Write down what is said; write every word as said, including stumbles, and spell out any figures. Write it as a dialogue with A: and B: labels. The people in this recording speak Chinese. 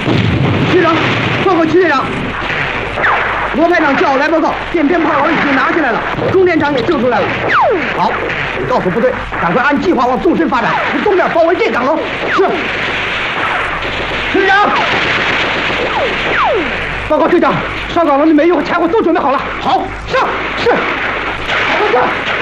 A: 局长，报告区队长，罗排长叫我来报告，便鞭炮我已经拿下来了，钟连长也救出来了。好，你告诉部队，赶快按计划往纵深发展，从东面包围这岗楼。是。区队长，报告队长，上岗楼的煤油和柴火都准备好了。好，上是。